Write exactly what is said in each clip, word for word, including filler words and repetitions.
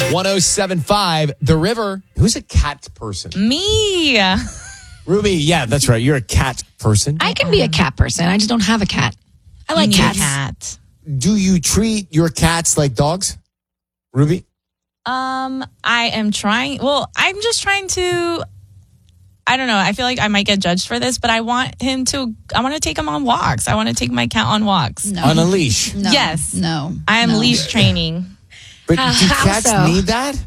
one oh seven point five, The River. Who's a cat person? Me. Ruby, yeah, that's right. You're a cat person. I can be a cat person. I just don't have a cat. I like You need cats. a cat. Do you treat your cats like dogs? Ruby? Um, I am trying. Well, I'm just trying to. I don't know. I feel like I might get judged for this, but I want him to. I want to take him on walks. I want to take my cat on walks. No. On a leash? No. Yes. No. I am no. leash training. But How- do how cats so? need that?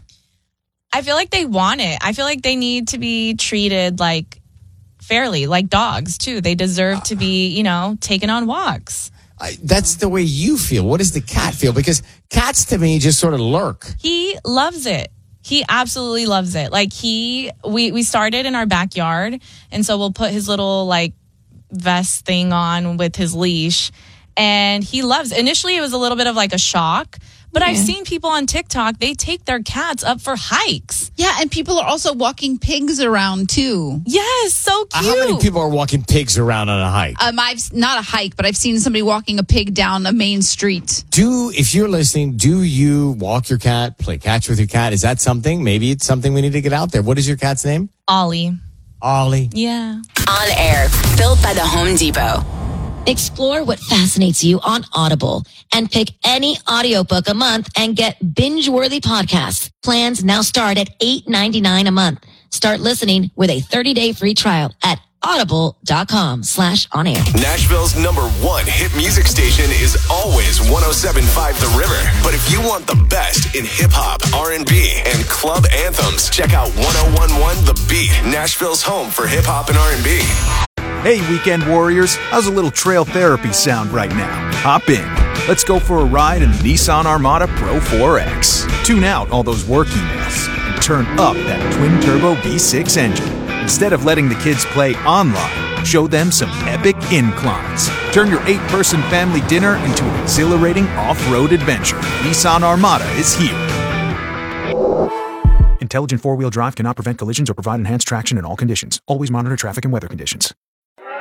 I feel like they want it. I feel like they need to be treated like fairly, like dogs too. They deserve to be, you know, taken on walks. I, that's the way you feel. What does the cat feel? Because cats to me just sort of lurk. He loves it. He absolutely loves it. Like he, we, we started in our backyard. And so we'll put his little like vest thing on with his leash and he loves it. Initially it was a little bit of like a shock, but I've Yeah. seen people on TikTok, they take their cats up for hikes. Yeah, and people are also walking pigs around too. Yes. So cute. How many people are walking pigs around on a hike? Um, I've not a hike, but I've seen somebody walking a pig down a main street. Do, if you're listening, do you walk your cat, play catch with your cat? Is that something? Maybe it's something we need to get out there. What is your cat's name? Ollie. Ollie. Yeah. On air, built by the Home Depot. Explore what fascinates you on Audible and pick any audiobook a month and get binge-worthy podcasts. Plans now start at eight ninety-nine a month. Start listening with a thirty-day free trial at audible.com slash on air. Nashville's number one hit music station is always one oh seven point five The River. But if you want the best in hip-hop, R and B, and club anthems, check out one oh one point one The Beat, Nashville's home for hip-hop and R and B. Hey, weekend warriors, how's a little trail therapy sound right now? Hop in. Let's go for a ride in the Nissan Armada Pro four X. Tune out all those work emails and turn up that twin-turbo V six engine. Instead of letting the kids play online, show them some epic inclines. Turn your eight-person family dinner into an exhilarating off-road adventure. Nissan Armada is here. Intelligent four-wheel drive cannot prevent collisions or provide enhanced traction in all conditions. Always monitor traffic and weather conditions.